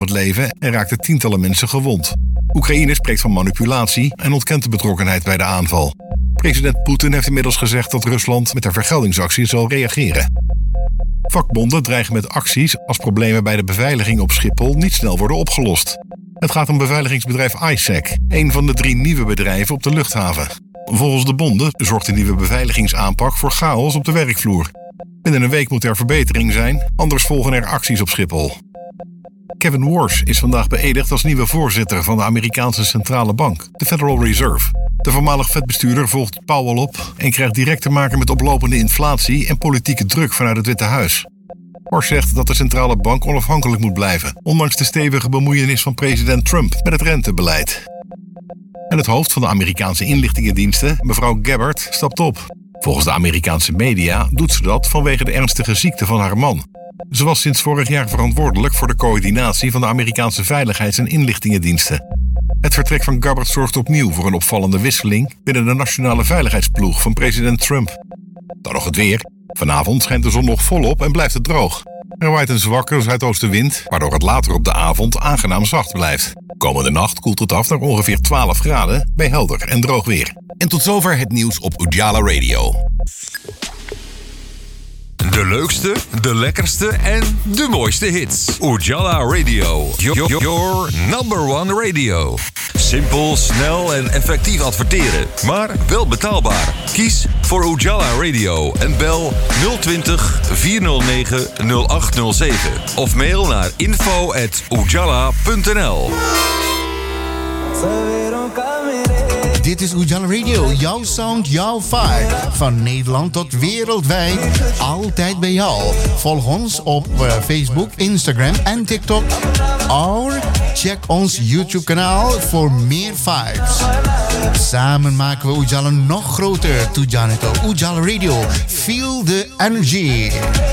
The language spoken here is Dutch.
het leven en raakten tientallen mensen gewond. Oekraïne spreekt van manipulatie en ontkent de betrokkenheid bij de aanval. President Poetin heeft inmiddels gezegd dat Rusland met een vergeldingsactie zal reageren. Vakbonden dreigen met acties als problemen bij de beveiliging op Schiphol niet snel worden opgelost. Het gaat om beveiligingsbedrijf ISAC, een van de 3 nieuwe bedrijven op de luchthaven. Volgens de bonden zorgt de nieuwe beveiligingsaanpak voor chaos op de werkvloer. Binnen een week moet er verbetering zijn, anders volgen er acties op Schiphol. Kevin Warsh is vandaag beëdigd als nieuwe voorzitter van de Amerikaanse centrale bank, de Federal Reserve. De voormalig Fed-bestuurder volgt Powell op en krijgt direct te maken met oplopende inflatie en politieke druk vanuit het Witte Huis. Warsh zegt dat de centrale bank onafhankelijk moet blijven, ondanks de stevige bemoeienis van president Trump met het rentebeleid. En het hoofd van de Amerikaanse inlichtingendiensten, mevrouw Gabbard, stapt op. Volgens de Amerikaanse media doet ze dat vanwege de ernstige ziekte van haar man. Ze was sinds vorig jaar verantwoordelijk voor de coördinatie van de Amerikaanse veiligheids- en inlichtingendiensten. Het vertrek van Gabbard zorgt opnieuw voor een opvallende wisseling binnen de nationale veiligheidsploeg van president Trump. Dan nog het weer. Vanavond schijnt de zon nog volop en blijft het droog. Er waait een zwakke zuidoostenwind, waardoor het later op de avond aangenaam zacht blijft. Komende nacht koelt het af naar ongeveer 12 graden bij helder en droog weer. En tot zover het nieuws op Ujala Radio. De leukste, de lekkerste en de mooiste hits. Ujala Radio. Your number one radio. Simpel, snel en effectief adverteren, maar wel betaalbaar. Kies voor Ujala Radio en bel 020 409 0807 of mail naar info@ujala.nl. Dit is Ujala Radio, jouw sound, jouw vibe. Van Nederland tot wereldwijd, altijd bij jou. Volg ons op Facebook, Instagram en TikTok. Or check ons YouTube-kanaal voor meer vibes. Samen maken we Ujala nog groter. Ujala Radio, feel the energy.